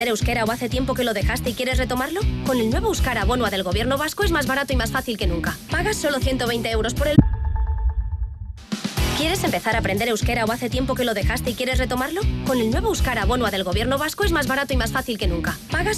Euskera o hace tiempo que lo dejaste y quieres retomarlo? Con el nuevo Euskara Bonua del Gobierno vasco es más barato y más fácil que nunca. Pagas solo 120 euros por el... ¿Quieres empezar a aprender euskera o hace tiempo que lo dejaste y quieres retomarlo? Con el nuevo Euskara Bonua del Gobierno vasco es más barato y más fácil que nunca. Pagas